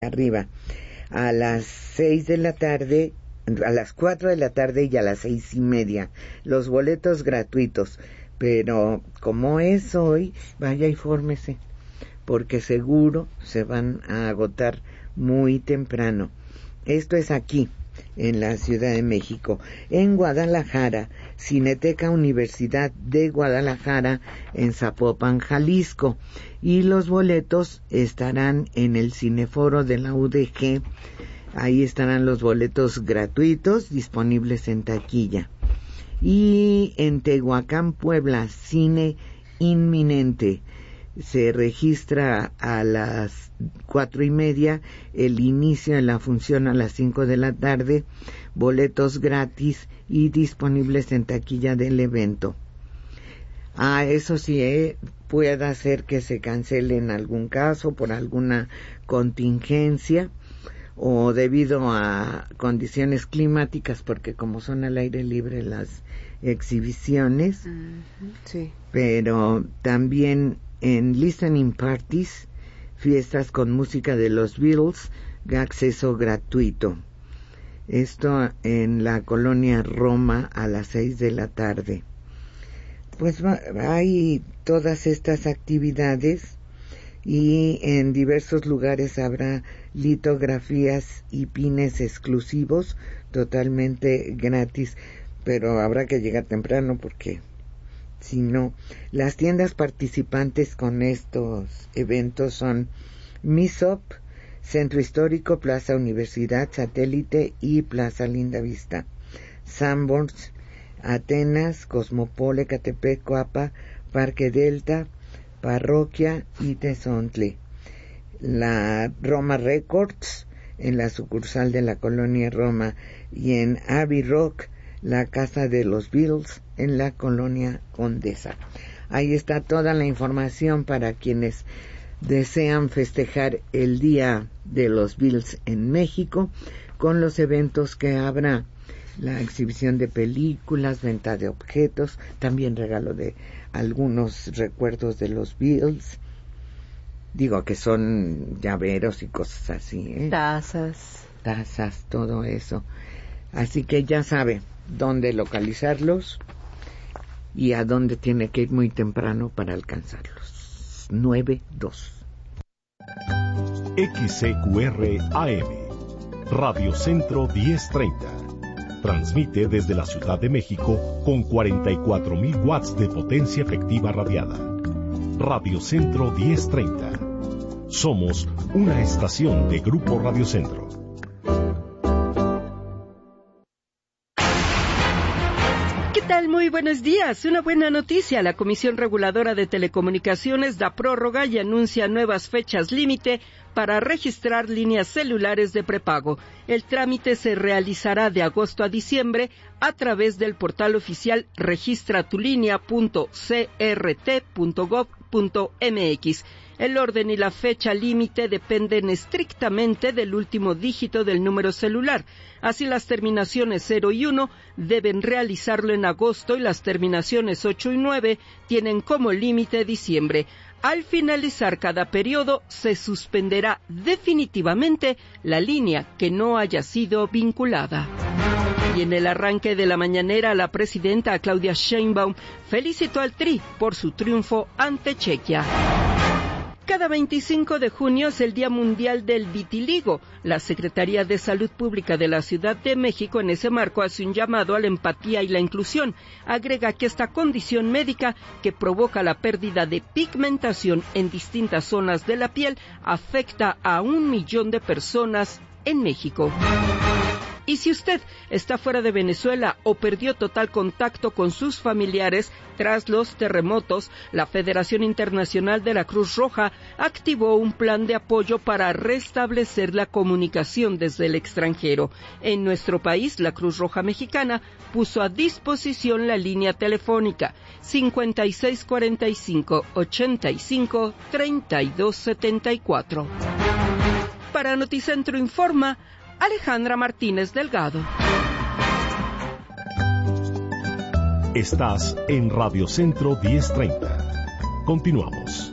arriba. A las 6 de la tarde, a las 4 de la tarde y a las 6:30. Los boletos gratuitos. Pero como es hoy, vaya y fórmese, porque seguro se van a agotar muy temprano. Esto es aquí, en la Ciudad de México. En Guadalajara, Cineteca Universidad de Guadalajara, en Zapopan, Jalisco. Y los boletos estarán en el Cineforo de la UDG. Ahí estarán los boletos gratuitos disponibles en taquilla. Y en Tehuacán, Puebla, Cine Inminente. Se registra a las 4:30 el inicio de la función a las 5 de la tarde, boletos gratis y disponibles en taquilla del evento. Eso sí, puede ser que se cancele en algún caso por alguna contingencia o debido a condiciones climáticas, porque como son al aire libre las exhibiciones, sí. Pero también en listening parties, fiestas con música de los Beatles, acceso gratuito. Esto en la colonia Roma a las 6 de la tarde. Pues hay todas estas actividades y en diversos lugares habrá litografías y pines exclusivos totalmente gratis, pero habrá que llegar temprano porque si no, las tiendas participantes con estos eventos son Misop, Centro Histórico, Plaza Universidad, Satélite y Plaza Linda Vista. Sanborns, Atenas, Cosmopol, Ecatepec, Coapa, Parque Delta, Parroquia y Tezontle. La Roma Records en la sucursal de la colonia Roma y en Abbey Rock, la casa de los Beatles en la colonia Condesa. Ahí está toda la información para quienes desean festejar el Día de los Beatles en México, con los eventos que habrá: la exhibición de películas, venta de objetos, también regalo de algunos recuerdos de los Beatles, digo que son llaveros y cosas así, tazas, todo eso. Así que ya sabe dónde localizarlos y a dónde tiene que ir muy temprano para alcanzarlos. 92 XCQR AM Radio Centro 1030 transmite desde la Ciudad de México con 44,000 watts de potencia efectiva radiada. Radio Centro 1030. Somos una estación de Grupo Radio Centro. Muy buenos días. Una buena noticia. La Comisión Reguladora de Telecomunicaciones da prórroga y anuncia nuevas fechas límite para registrar líneas celulares de prepago. El trámite se realizará de agosto a diciembre a través del portal oficial registratulinea.crt.gov.mx. El orden y la fecha límite dependen estrictamente del último dígito del número celular. Así, las terminaciones 0 y 1 deben realizarlo en agosto y las terminaciones 8 y 9 tienen como límite diciembre. Al finalizar cada periodo, se suspenderá definitivamente la línea que no haya sido vinculada. Y en el arranque de la mañanera, la presidenta Claudia Sheinbaum felicitó al Tri por su triunfo ante Chequia. Cada 25 de junio es el Día Mundial del Vitiligo. La Secretaría de Salud Pública de la Ciudad de México en ese marco hace un llamado a la empatía y la inclusión. Agrega que esta condición médica que provoca la pérdida de pigmentación en distintas zonas de la piel afecta a 1 millón de personas en México. Y si usted está fuera de Venezuela o perdió total contacto con sus familiares tras los terremotos, la Federación Internacional de la Cruz Roja activó un plan de apoyo para restablecer la comunicación desde el extranjero. En nuestro país, la Cruz Roja Mexicana puso a disposición la línea telefónica 5645-85-3274. Para Noticentro Informa, Alejandra Martínez Delgado. Estás en Radio Centro 1030. Continuamos.